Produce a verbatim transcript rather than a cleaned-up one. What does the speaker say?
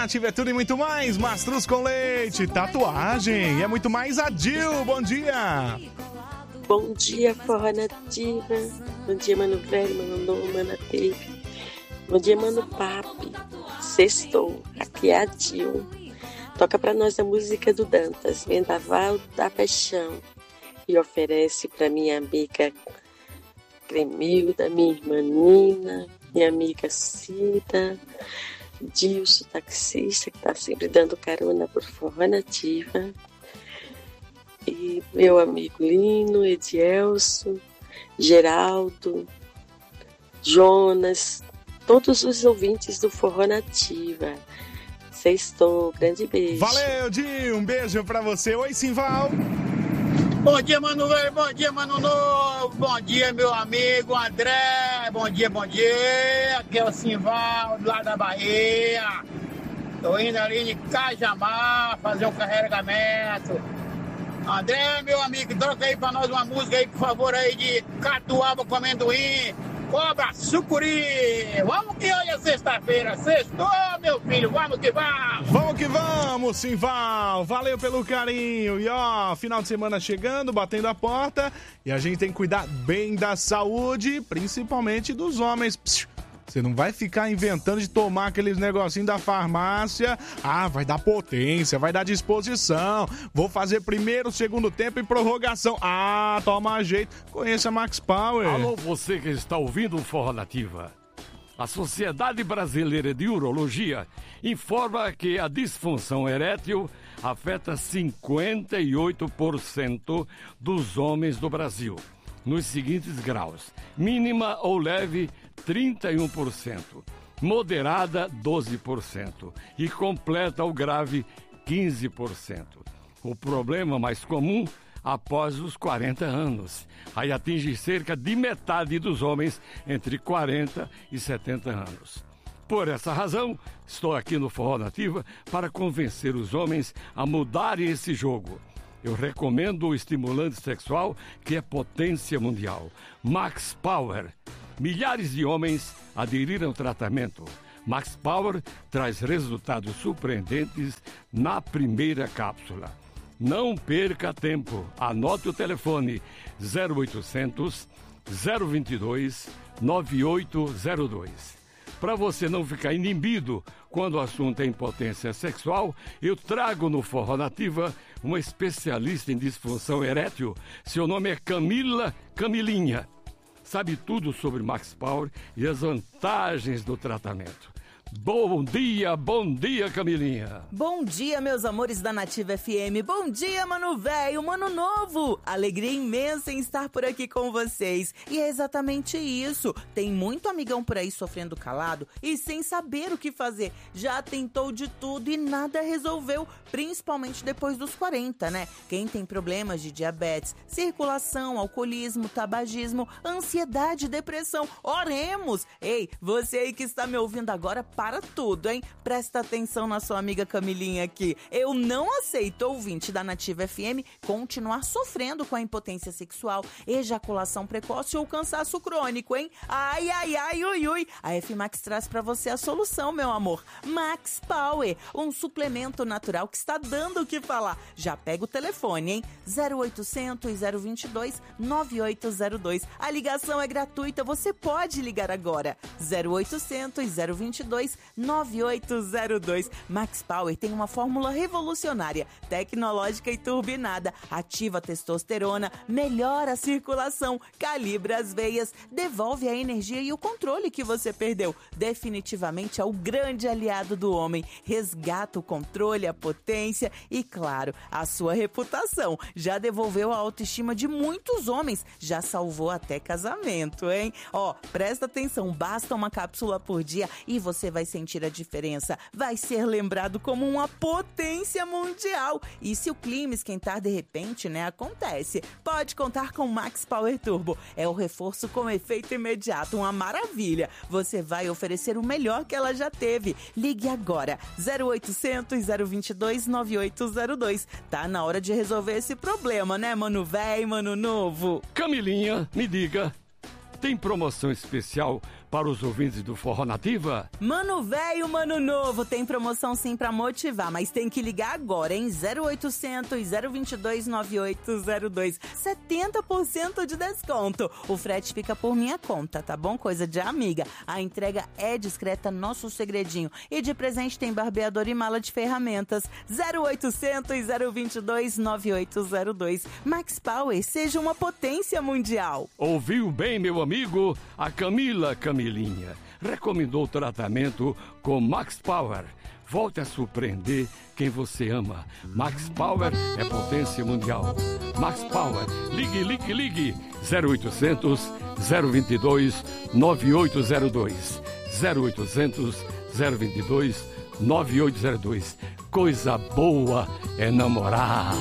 Nativa é tudo e muito mais. Mastruz com leite, tatuagem, é muito mais. Adil, bom dia. Bom dia, Forró Nativa. Bom dia, Mano Velho, Mano Novo, Mano Teve. Bom dia, Mano Papi. Sextou, aqui é a Adil. Toca pra nós a música do Dantas, Vendaval da Paixão. E oferece pra minha amiga Cremilda, minha irmã Nina, minha amiga Cida, Dilson, taxista, que tá sempre dando carona por Forró Nativa. E meu amigo Lino, Edielson, Geraldo, Jonas, todos os ouvintes do Forró Nativa. Sextou, grande beijo. Valeu, Di, um beijo pra você. Oi, Simval. Bom dia, Mano Velho, bom dia, Mano Novo, bom dia, meu amigo André, bom dia, bom dia, aqui é o Simval, do lado da Bahia. Tô indo ali de Cajamar fazer um carregamento. André, meu amigo, troca aí pra nós uma música aí, por favor, aí de catuaba com amendoim, cobra, sucuri. Vamos que hoje é sexta-feira, sextou, meu filho, vamos que vamos. Vamos que vamos, Simval, valeu pelo carinho. E ó, final de semana chegando, batendo a porta, e a gente tem que cuidar bem da saúde, principalmente dos homens. Psiu. Você não vai ficar inventando de tomar aqueles negocinhos da farmácia. Ah, vai dar potência, vai dar disposição. Vou fazer primeiro, segundo tempo e prorrogação. Ah, toma jeito. Conheça Max Power. Alô, você que está ouvindo o Forró Nativa. A Sociedade Brasileira de Urologia informa que a disfunção erétil afeta cinquenta e oito por cento dos homens do Brasil, nos seguintes graus: mínima ou leve, trinta e um por cento, moderada, doze por cento e completa ou grave, quinze por cento. O problema mais comum após os quarenta anos. Aí atinge cerca de metade dos homens entre quarenta e setenta anos. Por essa razão, estou aqui no Forró Nativa para convencer os homens a mudarem esse jogo. Eu recomendo o estimulante sexual que é potência mundial, Max Power. Milhares de homens aderiram ao tratamento. Max Power traz resultados surpreendentes na primeira cápsula. Não perca tempo. Anote o telefone zero oitocentos, zero vinte e dois, nove oito zero dois. Para você não ficar inibido quando o assunto é impotência sexual, eu trago no Forró Nativa uma especialista em disfunção erétil. Seu nome é Camila Camilinha. Sabe tudo sobre Max Power e as vantagens do tratamento. Bom dia, bom dia, Camilinha. Bom dia, meus amores da Nativa F M. Bom dia, Mano Velho, Mano Novo. Alegria imensa em estar por aqui com vocês. E é exatamente isso. Tem muito amigão por aí sofrendo calado e sem saber o que fazer. Já tentou de tudo e nada resolveu, principalmente depois dos quarenta, né? Quem tem problemas de diabetes, circulação, alcoolismo, tabagismo, ansiedade, depressão. Oremos! Ei, você aí que está me ouvindo agora, para tudo, hein? Presta atenção na sua amiga Camilinha aqui. Eu não aceito, ouvinte da Nativa F M, continuar sofrendo com a impotência sexual, ejaculação precoce ou cansaço crônico, hein? Ai, ai, ai, ui, ui. A F-Max traz pra você a solução, meu amor. Max Power, um suplemento natural que está dando o que falar. Já pega o telefone, hein? zero oitocentos, zero vinte e dois, nove oito zero dois. A ligação é gratuita, você pode ligar agora. zero oitocentos, zero vinte e dois, nove oito zero dois. Max Power tem uma fórmula revolucionária, tecnológica e turbinada. Ativa a testosterona, melhora a circulação, calibra as veias, devolve a energia e o controle que você perdeu. Definitivamente é o grande aliado do homem. Resgata o controle, a potência e, claro, a sua reputação. Já devolveu a autoestima de muitos homens, já salvou até casamento, hein? Ó, presta atenção, basta uma cápsula por dia e você vai sentir a diferença. Vai ser lembrado como uma potência mundial. E se o clima esquentar de repente, né, acontece. Pode contar com Max Power Turbo. É o reforço com efeito imediato, uma maravilha. Você vai oferecer o melhor que ela já teve. Ligue agora, zero oitocentos, zero vinte e dois, nove oito zero dois. Tá na hora de resolver esse problema, né, mano velho, mano novo? Camilinha, me diga, tem promoção especial para os ouvintes do Forró Nativa? Mano velho, mano novo, tem promoção sim pra motivar, mas tem que ligar agora, hein? zero oitocentos, zero vinte e dois, nove oito zero dois. setenta por cento de desconto. O frete fica por minha conta, tá bom? Coisa de amiga. A entrega é discreta, nosso segredinho. E de presente tem barbeador e mala de ferramentas. zero oitocentos, zero vinte e dois, nove oito zero dois. Max Power, seja uma potência mundial. Ouviu bem, meu amigo? A Camila Camilinha recomendou o tratamento com Max Power. Volte a surpreender quem você ama. Max Power é potência mundial. Max Power, ligue, ligue, ligue. zero oitocentos, zero vinte e dois, nove oito zero dois. zero oitocentos, zero vinte e dois, nove oito zero dois. Coisa boa é namorar.